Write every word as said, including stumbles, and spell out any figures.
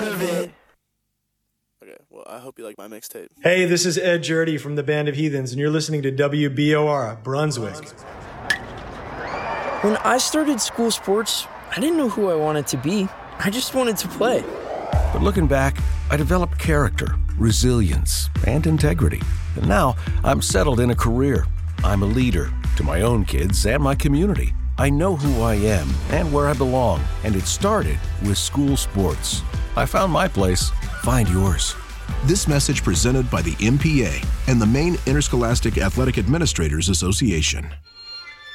part of it. Okay, well, I hope you like my mixtape. Hey, this is Ed Jurdy from the Band of Heathens, and you're listening to W B O R, Brunswick. When I started school sports, I didn't know who I wanted to be. I just wanted to play. But looking back, I developed character, resilience, and integrity. And now I'm settled in a career. I'm a leader to my own kids and my community. I know who I am and where I belong, and it started with school sports. I found my place. Find yours. This message presented by the M P A and the Maine Interscholastic Athletic Administrators Association.